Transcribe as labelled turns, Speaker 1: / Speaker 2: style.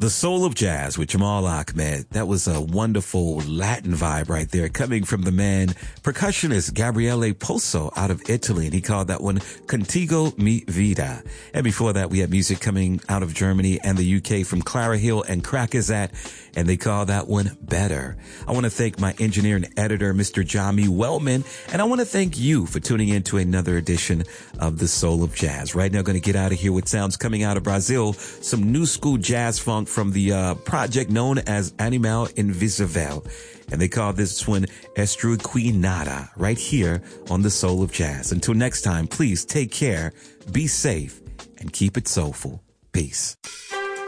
Speaker 1: The Soul of Jazz with Jamal Ahmed. That was a wonderful Latin vibe right there coming from the man, percussionist Gabriele Poso out of Italy. And he called that one Contigo Mi Vida. And before that, we had music coming out of Germany and the UK from Clara Hill and Krakazat. And they call that one Better. I want to thank my engineer and editor, Mr. Jami Wellman. And I want to thank you for tuning in to another edition of The Soul of Jazz. Right now, going to get out of here with sounds coming out of Brazil, some new school jazz funk from the project known as Animal Invisível. And they call this one Estruquinada right here on The Soul of Jazz. Until next time, please take care, be safe, and keep it soulful. Peace.